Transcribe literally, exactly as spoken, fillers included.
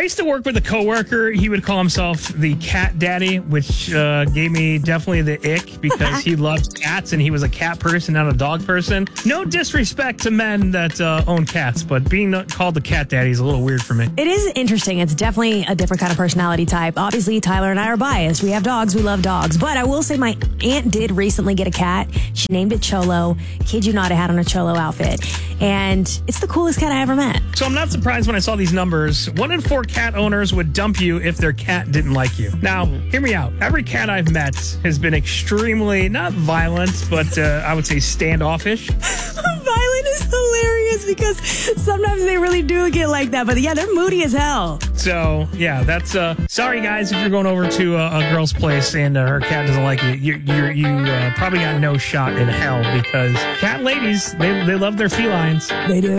I used to work with a coworker. He would call himself the cat daddy, which uh, gave me definitely the ick because he loved cats and he was a cat person, not a dog person. No disrespect to men that uh, own cats, but being called the cat daddy is a little weird for me. It is interesting. It's definitely a different kind of personality type. Obviously, Tyler and I are biased. We have dogs. We love dogs. But I will say my aunt did recently get a cat. She named it Cholo. Kid you not, I had on a Cholo outfit. And it's the coolest cat I ever met. So I'm not surprised when I saw these numbers. One in four cat owners would dump you if their cat didn't like you. Now, hear me out. Every cat I've met has been extremely, not violent, but uh, I would say standoffish. Violent is hilarious because sometimes they really do get like that. But yeah, they're moody as hell. So, yeah, that's, uh, sorry guys, if you're going over to a, a girl's place and uh, her cat doesn't like you, you, you're, you uh, probably got no shot in hell because cat ladies, they, they love their felines. They do.